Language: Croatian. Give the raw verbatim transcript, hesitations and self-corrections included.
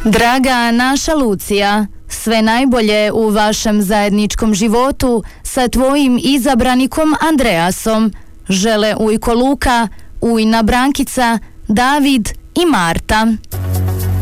Draga naša Lucija, sve najbolje u vašem zajedničkom životu sa tvojim izabranikom Andreasom. Žele Ujko Luka, Ujna Brankica, David i Marta.